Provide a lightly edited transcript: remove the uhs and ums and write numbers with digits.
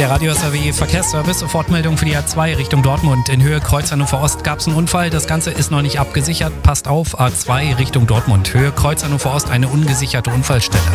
Der Radio SAW Verkehrsservice, Sofortmeldung für die A2 Richtung Dortmund. In Höhe Kreuz Hannover Ost gab es einen Unfall. Das Ganze ist noch nicht abgesichert. Passt auf, A2 Richtung Dortmund. Höhe Kreuz Hannover Ost, eine ungesicherte Unfallstelle.